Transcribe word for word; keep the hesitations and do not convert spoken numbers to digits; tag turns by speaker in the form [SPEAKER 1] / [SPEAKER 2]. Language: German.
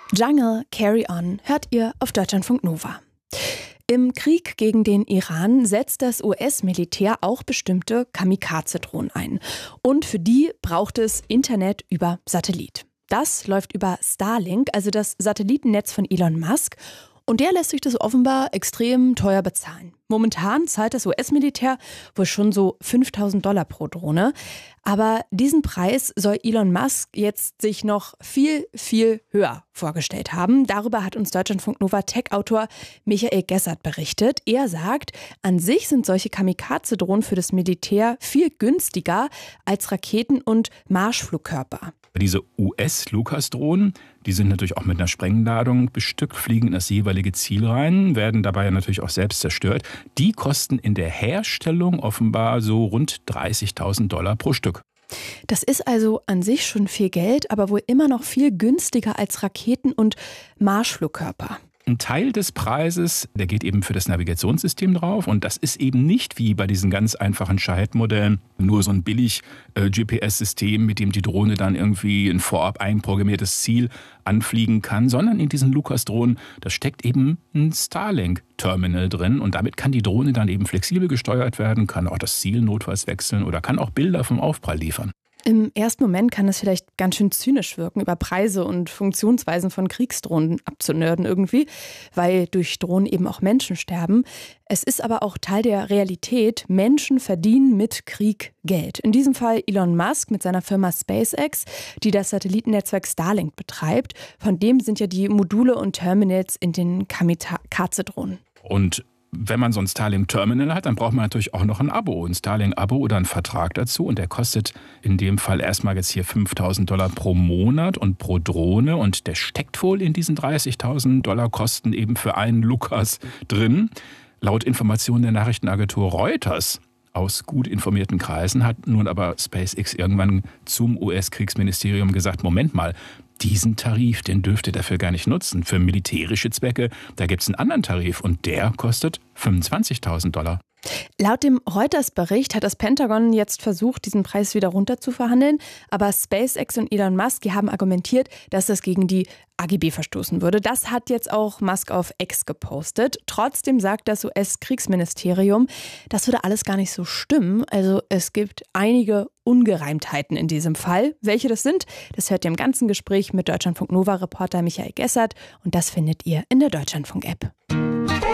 [SPEAKER 1] Jungle, Carry On hört ihr auf Deutschlandfunk Nova. Im Krieg gegen den Iran setzt das U S-Militär auch bestimmte Kamikaze-Drohnen ein. Und für die braucht es Internet über Satellit. Das läuft über Starlink, also das Satellitennetz von Elon Musk. Und der lässt sich das offenbar extrem teuer bezahlen. Momentan zahlt das U S-Militär wohl schon so fünftausend Dollar pro Drohne. Aber diesen Preis soll Elon Musk jetzt sich noch viel, viel höher vorgestellt haben. Darüber hat uns Deutschlandfunk Nova Tech-Autor Michael Gessert berichtet. Er sagt, an sich sind solche Kamikaze-Drohnen für das Militär viel günstiger als Raketen und Marschflugkörper.
[SPEAKER 2] Diese U S-Lucas-Drohnen, die sind natürlich auch mit einer Sprengladung bestückt, fliegen in das jeweilige Ziel rein, werden dabei natürlich auch selbst zerstört. Die kosten in der Herstellung offenbar so rund dreißigtausend Dollar pro Stück.
[SPEAKER 1] Das ist also an sich schon viel Geld, aber wohl immer noch viel günstiger als Raketen und Marschflugkörper.
[SPEAKER 2] Ein Teil des Preises, der geht eben für das Navigationssystem drauf. Und das ist eben nicht wie bei diesen ganz einfachen Shahed-Modellen nur so ein billig äh, G P S-System, mit dem die Drohne dann irgendwie ein vorab einprogrammiertes Ziel anfliegen kann, sondern in diesen Lucas-Drohnen, da steckt eben ein Starlink-Terminal drin. Und damit kann die Drohne dann eben flexibel gesteuert werden, kann auch das Ziel notfalls wechseln oder kann auch Bilder vom Aufprall liefern.
[SPEAKER 1] Im ersten Moment kann es vielleicht ganz schön zynisch wirken, über Preise und Funktionsweisen von Kriegsdrohnen abzunörden irgendwie, weil durch Drohnen eben auch Menschen sterben. Es ist aber auch Teil der Realität. Menschen verdienen mit Krieg Geld. In diesem Fall Elon Musk mit seiner Firma SpaceX, die das Satellitennetzwerk Starlink betreibt. Von dem sind ja die Module und Terminals in den Kamikaze-Drohnen.
[SPEAKER 2] Und wenn man so ein Starlink-Terminal hat, dann braucht man natürlich auch noch ein Abo, ein Starlink-Abo oder einen Vertrag dazu. Und der kostet in dem Fall erstmal jetzt hier fünftausend Dollar pro Monat und pro Drohne. Und der steckt wohl in diesen dreißigtausend Dollar Kosten eben für einen Lucas drin. Laut Informationen der Nachrichtenagentur Reuters aus gut informierten Kreisen hat nun aber SpaceX irgendwann zum U S-Kriegsministerium gesagt, Moment mal, diesen Tarif, den dürft ihr dafür gar nicht nutzen. Für militärische Zwecke, da gibt es einen anderen Tarif und der kostet fünfundzwanzigtausend Dollar.
[SPEAKER 1] Laut dem Reuters-Bericht hat das Pentagon jetzt versucht, diesen Preis wieder runter zu verhandeln. Aber SpaceX und Elon Musk, die haben argumentiert, dass das gegen die A G B verstoßen würde. Das hat jetzt auch Musk auf X gepostet. Trotzdem sagt das U S-Kriegsministerium, das würde alles gar nicht so stimmen. Also es gibt einige Ungereimtheiten in diesem Fall. Welche das sind, das hört ihr im ganzen Gespräch mit Deutschlandfunk Nova-Reporter Michael Gessert. Und das findet ihr in der Deutschlandfunk-App.